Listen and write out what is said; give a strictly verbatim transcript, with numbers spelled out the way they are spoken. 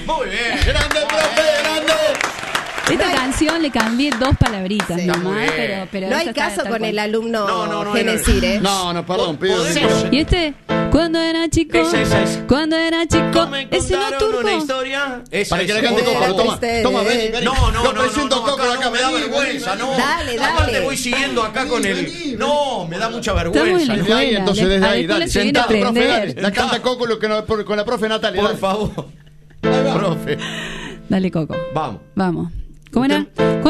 Muy bien. ¡Grande, profe, grande! Esta canción le cambié dos palabritas Sí. nomás, pero, pero No esta hay está caso tal con cual. el alumno No, no, no, Genesir, ¿eh? No, no, perdón, pido. ¿Podemos? ¿Y este? Cuando era chico, Esa, esa, esa. cuando era chico, Me ese no contaron una turco. historia. Esa, Para que esa. le cante Era Coco, toma, triste. toma, vení, vení. No, no, Lo no, presento no, no, Coco acá acá, no, me da vení, vergüenza, vení, no. vení. Dale, dale. Aparte voy siguiendo acá con Vení, el... vení. No, me da mucha Estamos en vergüenza. la Desde ahí, escuela. entonces, Le- desde a la ahí, escuela dale. se viene a Sentate, profe, aprender. dale. La canta Coco lo que no- por- con la profe Natalia. Por dale. favor. Ahí va. Profe. Dale, Coco. Vamos. Vamos. ¿Cómo era?